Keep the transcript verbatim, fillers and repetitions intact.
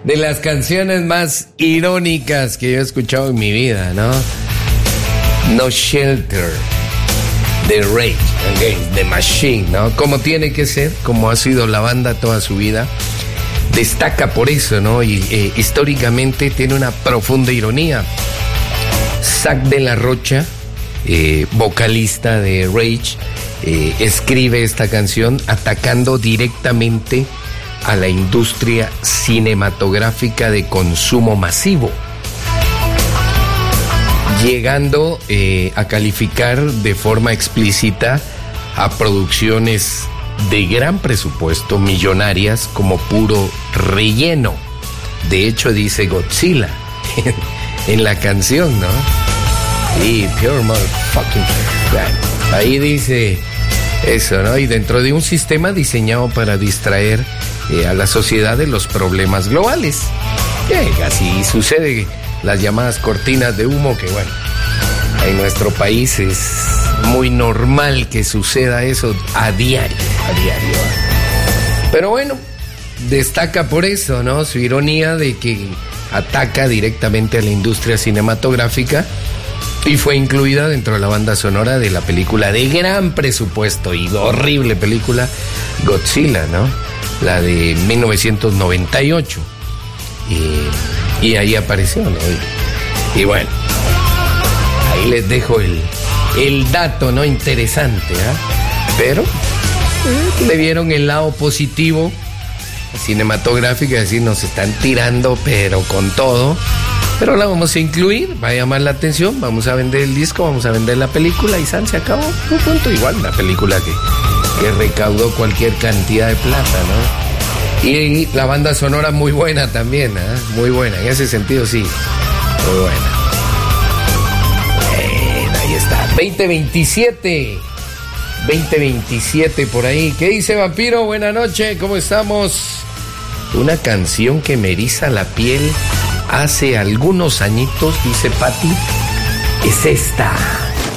de las canciones más irónicas que yo he escuchado en mi vida, ¿no? No Shelter, de Rage Against the Machine, ¿no? Como tiene que ser, como ha sido la banda toda su vida. Destaca por eso, ¿no? Y eh, históricamente tiene una profunda ironía. Zack de la Rocha, eh, vocalista de Rage, eh, escribe esta canción atacando directamente a la industria cinematográfica de consumo masivo, llegando eh, a calificar de forma explícita a producciones de gran presupuesto, millonarias, como puro relleno. De hecho, dice Godzilla en la canción, ¿no? Sí, pure motherfucking. Ahí dice eso, ¿no? Y dentro de un sistema diseñado para distraer eh, a la sociedad de los problemas globales. Que así sucede, las llamadas cortinas de humo, que bueno, en nuestro país es muy normal que suceda eso a diario, a diario. Pero bueno, destaca por eso, ¿no? Su ironía de que ataca directamente a la industria cinematográfica y fue incluida dentro de la banda sonora de la película de gran presupuesto y horrible película Godzilla, ¿no? La de mil novecientos noventa y ocho. Y, y ahí apareció, ¿no? Y, y bueno, ahí les dejo el, el dato, ¿no? Interesante, ¿eh? Pero eh, le vieron el lado positivo cinematográfico, es decir, nos están tirando, pero con todo. Pero la vamos a incluir, va a llamar la atención, vamos a vender el disco, vamos a vender la película y San se acabó. Un punto igual, una película que, que recaudó cualquier cantidad de plata, ¿no? Y la banda sonora muy buena también, ¿eh? Muy buena, en ese sentido sí, muy buena. Bueno, ahí está, veinte veintisiete, veinte veintisiete por ahí. ¿Qué dice Vampiro? Buenas noches, ¿cómo estamos? Una canción que me eriza la piel hace algunos añitos, dice Patti, es esta.